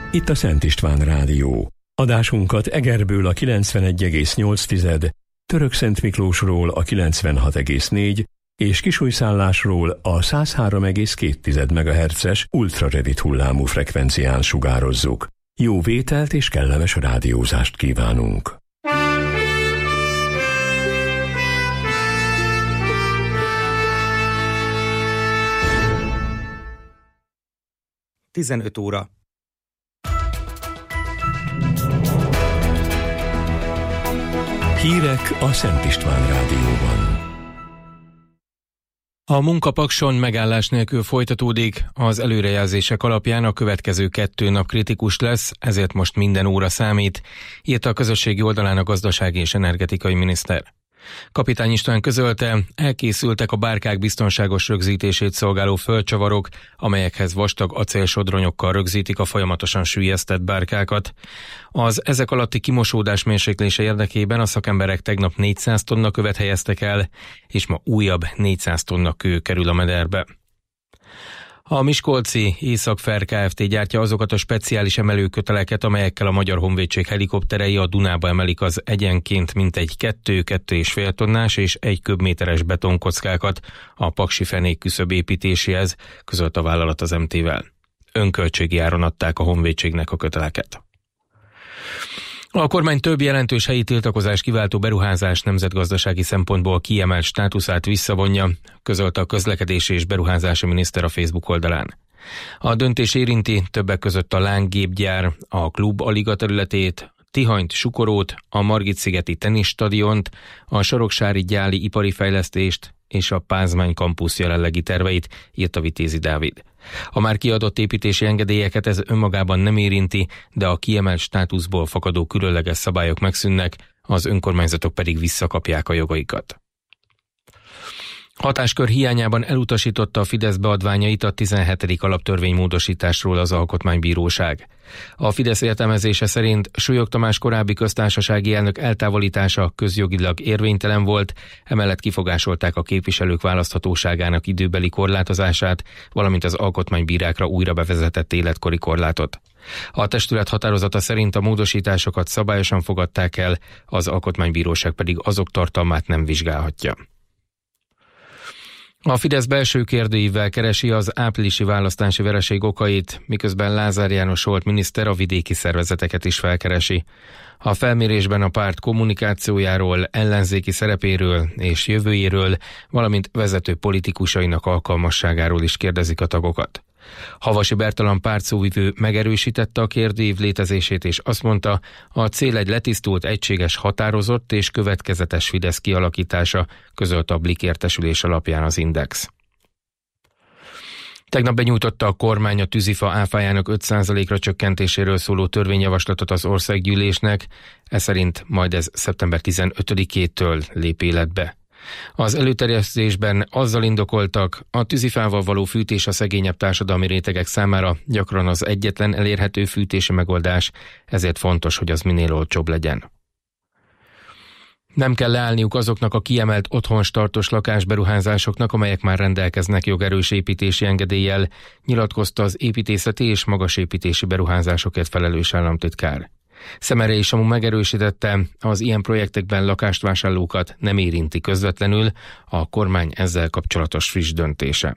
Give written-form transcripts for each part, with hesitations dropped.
Itt a Szent István Rádió. Adásunkat Egerből a 91,8, Törökszent Miklósról a 96,4 és Kisújszállásról a 103,2 MHz-es ultrarövid hullámú frekvencián sugározzuk. Jó vételt és kellemes rádiózást kívánunk! Tizenöt óra. Hírek a Szent István Rádióban. A munkapakson megállás nélkül folytatódik, az előrejelzések alapján a következő 2 nap kritikus lesz, ezért most minden óra számít, írta a közösségi oldalán a gazdasági és energetikai miniszter. Kapitány István közölte, elkészültek a bárkák biztonságos rögzítését szolgáló földcsavarok, amelyekhez vastag acélsodronyokkal rögzítik a folyamatosan süllyesztett bárkákat. Az ezek alatti kimosódás mérséklése érdekében a szakemberek tegnap 400 tonna követ helyeztek el, és ma újabb 400 tonna kő kerül a mederbe. A miskolci Észak-Fer Kft. Gyártja azokat a speciális emelőköteleket, amelyekkel a Magyar Honvédség helikopterei a Dunába emelik az egyenként mintegy 2,5 tonnás és 1 köbméteres betonkockákat a Paksi Fenék küszöb építéséhez, közölt a vállalat az MT-vel. Önköltségi áron adták a Honvédségnek a köteleket. A kormány több jelentős helyi tiltakozás kiváltó beruházás nemzetgazdasági szempontból kiemelt státuszát visszavonja, közölte a közlekedési és beruházási miniszter a Facebook oldalán. A döntés érinti többek között a Láng-gépgyár, a Klub Aliga területét, Tihanyt, Sukorót, a Margit-szigeti teniszstadiont, a Soroksári gyáli ipari fejlesztést és a Pázmány kampusz jelenlegi terveit, írta Vitézi Dávid. A már kiadott építési engedélyeket ez önmagában nem érinti, de a kiemelt státuszból fakadó különleges szabályok megszűnnek, az önkormányzatok pedig visszakapják a jogaikat. Hatáskör hiányában elutasította a Fidesz beadványait a 17. alaptörvénymódosításról az Alkotmánybíróság. A Fidesz értelmezése szerint Súlyog Tamás korábbi köztársasági elnök eltávolítása közjogilag érvénytelen volt, emellett kifogásolták a képviselők választhatóságának időbeli korlátozását, valamint az alkotmánybírákra újra bevezetett életkori korlátot. A testület határozata szerint a módosításokat szabályosan fogadták el, az Alkotmánybíróság pedig azok tartalmát nem vizsgálhatja. A Fidesz belső kérdőívvel keresi az áprilisi választási vereség okait, miközben Lázár János volt miniszter a vidéki szervezeteket is felkeresi. A felmérésben a párt kommunikációjáról, ellenzéki szerepéről és jövőjéről, valamint vezető politikusainak alkalmasságáról is kérdezik a tagokat. Havasi Bertalan pártszóvivő megerősítette a kérdőív létezését, és azt mondta, a cél egy letisztult, egységes, határozott és következetes Fidesz kialakítása, közölte a Blik értesülés alapján az Index. Tegnap benyújtotta a kormány a tűzifa áfájának 5%-ra csökkentéséről szóló törvényjavaslatot az országgyűlésnek, ez szerint majd ez szeptember 15-től lép életbe. Az előterjesztésben azzal indokoltak, a tűzifával való fűtés a szegényebb társadalmi rétegek számára gyakran az egyetlen elérhető fűtési megoldás, ezért fontos, hogy az minél olcsóbb legyen. Nem kell leállniuk azoknak a kiemelt otthonstartós lakásberuházásoknak, amelyek már rendelkeznek jogerős építési engedéllyel, nyilatkozta az építészeti és magasépítési beruházásokért felelős államtitkár. Szemere Samu megerősítette, az ilyen projektekben lakást vásárlókat nem érinti közvetlenül a kormány ezzel kapcsolatos friss döntése.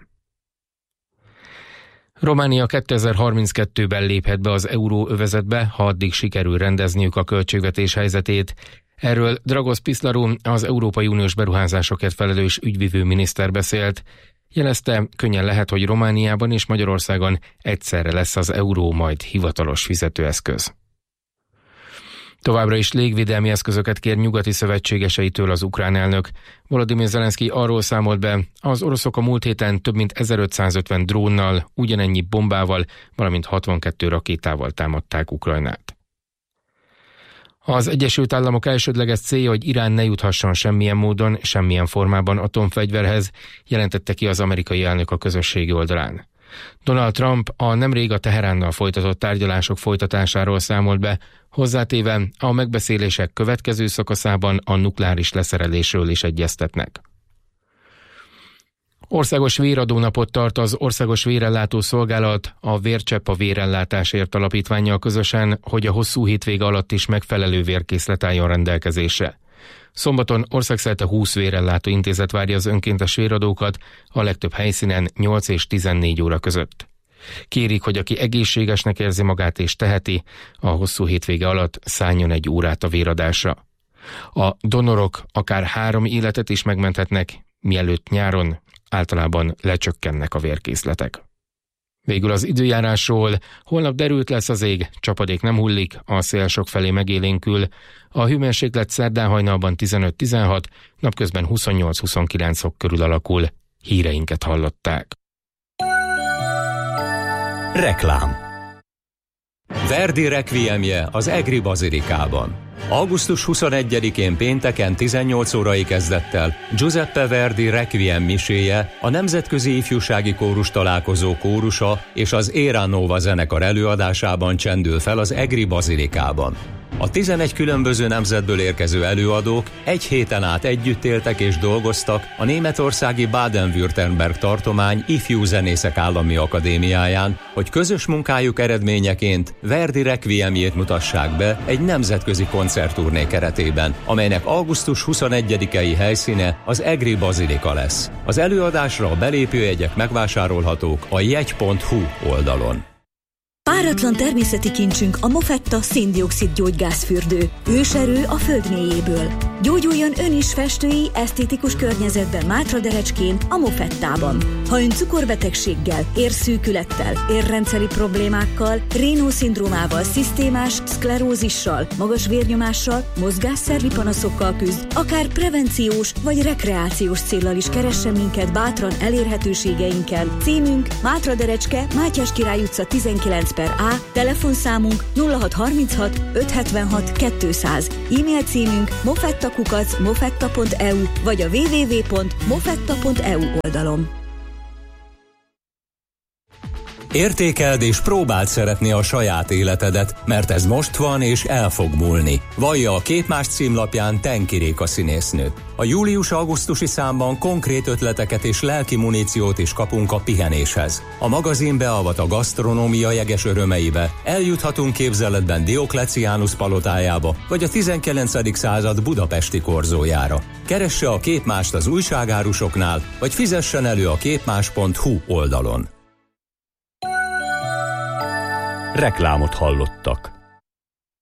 Románia 2032-ben léphet be az euróövezetbe, ha addig sikerül rendezniük a költségvetés helyzetét. Erről Dragos Piszlaru, az Európai Uniós beruházásokért felelős ügyvivő miniszter beszélt. Jelezte, könnyen lehet, hogy Romániában és Magyarországon egyszerre lesz az euró majd hivatalos fizetőeszköz. Továbbra is légvédelmi eszközöket kér nyugati szövetségeseitől az ukrán elnök. Volodymyr Zelenszky arról számolt be, az oroszok a múlt héten több mint 1550 drónnal, ugyanennyi bombával, valamint 62 rakétával támadták Ukrajnát. Az Egyesült Államok elsődleges célja, hogy Irán ne juthasson semmilyen módon, semmilyen formában atomfegyverhez, jelentette ki az amerikai elnök a közösségi oldalán. Donald Trump a nemrég a Teheránnal folytatott tárgyalások folytatásáról számolt be, hozzátéve a megbeszélések következő szakaszában a nukleáris leszerelésről is egyeztetnek. Országos véradónapot tart az Országos Vérellátó Szolgálat a Vércsepp a Vérellátásért alapítvánnyal közösen, hogy a hosszú hétvége alatt is megfelelő vérkészlet álljon rendelkezésre. Szombaton országszerte 20 vérellátó intézet várja az önkéntes véradókat, a legtöbb helyszínen 8 és 14 óra között. Kérik, hogy aki egészségesnek érzi magát és teheti, a hosszú hétvége alatt szálljon egy órát a véradásra. A donorok akár 3 életet is megmenthetnek, mielőtt nyáron általában lecsökkennek a vérkészletek. Végül az időjárásról: holnap derült lesz az ég, csapadék nem hullik, a szél sokfelé megélénkül, a hőmérséklet szerdán hajnalban 15-16, napközben 28-29 fok körül alakul. Híreinket hallották. Reklám. Verdi rekviemje az Egri Bazilikában. Augusztus 21-én pénteken 18 órai kezdettel Giuseppe Verdi Requiem miséje, a Nemzetközi Ifjúsági Kórus Találkozó kórusa és az Era Nova zenekar előadásában csendül fel az Egri Bazilikában. A 11 különböző nemzetből érkező előadók egy héten át együtt éltek és dolgoztak a németországi Baden-Württemberg tartomány Ifjú Zenészek Állami Akadémiáján, hogy közös munkájuk eredményeként Verdi Requiemjét mutassák be egy nemzetközi koncertturné keretében, amelynek augusztus 21-i helyszíne az Egri Bazilika lesz. Az előadásra a belépőjegyek megvásárolhatók a jegy.hu oldalon. Páratlan természeti kincsünk a Mofetta szén-dioxid gyógygázfürdő. Őserő a föld mélyéből. Gyógyuljon ön is festői, esztétikus környezetben Mátraderecskén, a Mofettában. Ha ön cukorbetegséggel, érszűkülettel, érrendszeri problémákkal, Raynaud-szindrómával, szisztémás szklerózissal, magas vérnyomással, mozgásszervi panaszokkal küzd, akár prevenciós vagy rekreációs céllal is keressen minket bátran elérhetőségeinkkel. Címünk Mátraderecske, Mátyás Király utca 19/A, telefonszámunk 0636 576 200, e-mail címünk mofetta@mofetta.eu vagy a www.mofetta.eu oldalon. Értékeld és próbáld szeretni a saját életedet, mert ez most van és el fog múlni. Vallja a Képmás címlapján Tenki Réka színésznő. A július-augusztusi számban konkrét ötleteket és lelki muníciót is kapunk a pihenéshez. A magazin beavat a gasztronómia jeges örömeibe, eljuthatunk képzeletben Diokleciánus palotájába, vagy a 19. század budapesti korzójára. Keresse a Képmást az újságárusoknál, vagy fizessen elő a képmás.hu oldalon. Reklámot hallottak.